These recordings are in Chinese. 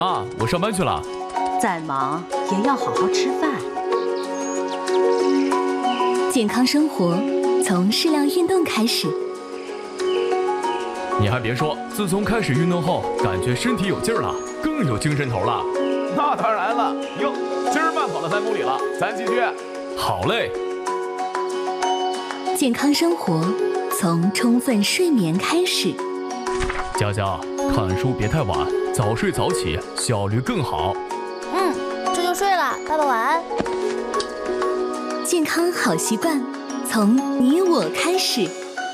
啊，我上班去了。 再忙也要好好吃饭。 健康生活从适量运动开始。 你还别说，自从开始运动后，感觉身体有劲儿了，更有精神头了。 那当然了，哟，今儿慢跑了3公里了，咱继续。 好嘞。 健康生活从充分睡眠开始。 佳佳，看书别太晚，早睡早起，效率更好。 这就睡了，爸爸晚安。 健康好习惯从你我开始。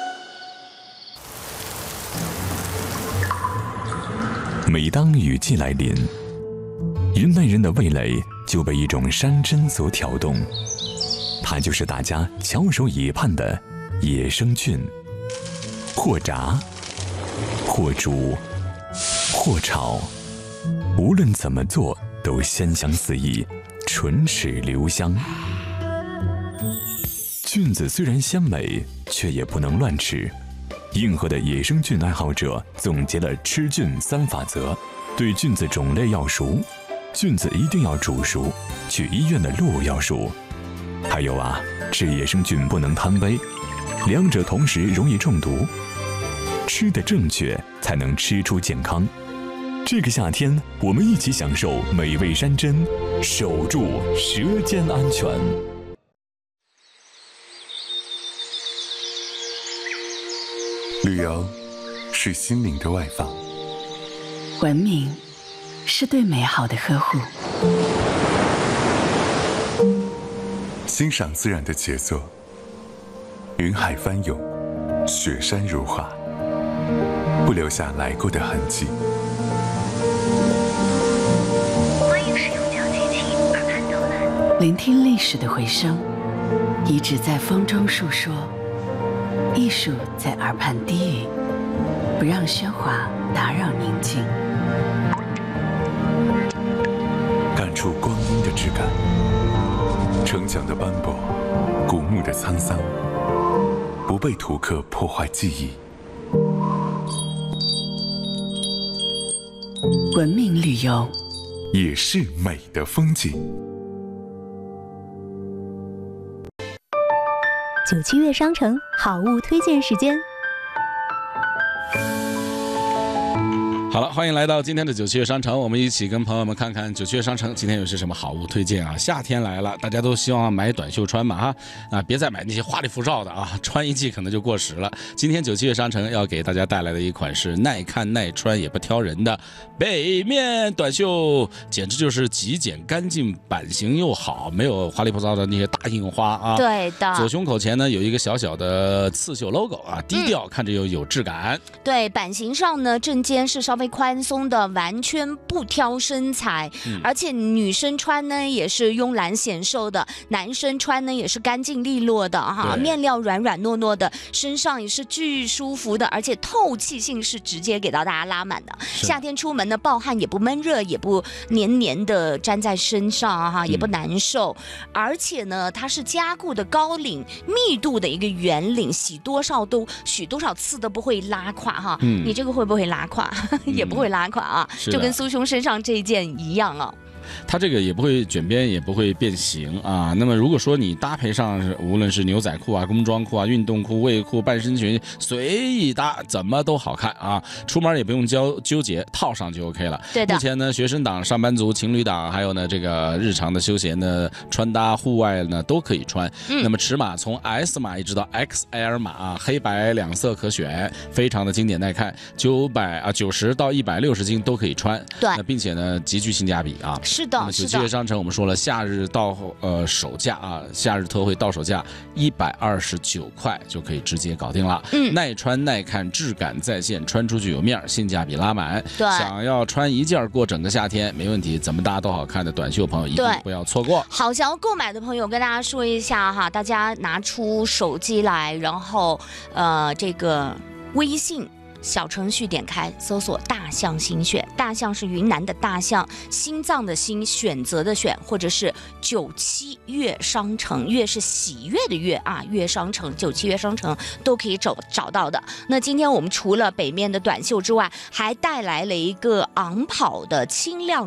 每当雨季来临，人类人的味蕾就被一种山珍所挑动，它就是大家翘首以盼的野生菌。或炸，或煮，或炒，无论怎么做都鲜香四溢，唇齿留香。菌子虽然鲜美，却也不能乱吃。硬核的野生菌爱好者总结了吃菌3法则：对菌子种类要熟，菌子一定要煮熟，去医院的路要熟。还有啊，吃野生菌不能贪杯，两者同时容易中毒。吃得正确，才能吃出健康。这个夏天，我们一起享受美味山珍，守住舌尖安全。 旅游是心灵的外放， 文明是对美好的呵护， 欣赏自然的杰作，云海翻涌，雪山如画，不留下来过的痕迹。 欢迎使用小机器耳畔导览， 聆听历史的回声，遗址在风中述说，艺术在耳畔低语，不让喧哗打扰宁静。 感触光阴的质感，城墙的斑驳，古墓的沧桑，不被图刻破坏记忆。 文明旅游也是美的风景。 97月商城好物推荐时间。 好了，欢迎来到今天的97月商城，我们一起跟朋友们看看97月商城今天有些什么好物推荐啊！夏天来了，大家都希望买短袖穿嘛哈，别再买那些花里胡哨的啊，穿一季可能就过时了。今天97月商城要给大家带来的一款是耐看耐穿也不挑人的北面短袖，简直就是极简干净，版型又好，没有花里胡哨的那些大印花啊。 对的， 左胸口前呢有一个小小的刺绣 logo 啊，低调，看着又有质感。 对，版型上呢，正肩是稍微宽松的，完全不挑身材，而且女生穿呢也是慵懒显瘦的，男生穿呢也是干净利落的哈，面料软软糯糯的，身上也是巨舒服的，而且透气性是直接给到大家拉满的。夏天出门呢，暴汗也不闷热，也不黏黏的粘在身上哈，也不难受，而且呢，它是加固的高领密度的一个圆领，洗多少次都不会拉垮哈。你这个会不会拉垮？也不会拉垮啊，就跟苏兄身上这一件一样啊。 它这个也不会卷边，也不会变形啊。那么如果说你搭配上无论是牛仔裤啊、工装裤啊、运动裤、卫裤、半身裙，随意搭，怎么都好看啊。出门也不用纠结，套上就 OK 了。 对的。 目前呢，学生党、上班族、情侣党，还有呢这个日常的休闲的穿搭、户外呢都可以穿。那么尺码从 S 码一直到 XL 码啊，黑白两色可选，非常的经典耐看，90到160斤都可以穿。 对。 并且呢极具性价比啊。 是的， 那么97月商城我们说了，夏日到手价啊，夏日特惠到手价129块就可以直接搞定了。耐穿耐看，质感在线，穿出去有面，性价比拉满。 对， 想要穿一件过整个夏天没问题，怎么搭都好看的短袖朋友一定不要错过。 好，想要购买的朋友跟大家说一下哈，大家拿出手机来，然后这个微信小程序点开搜索大象新选，大象是云南的大象，心脏的心，选择的选，或者是97悦商城，悦是喜悦的悦啊，悦商城97悦商城都可以找到的。那今天我们除了北面的短袖之外，还带来了一个昂跑的轻量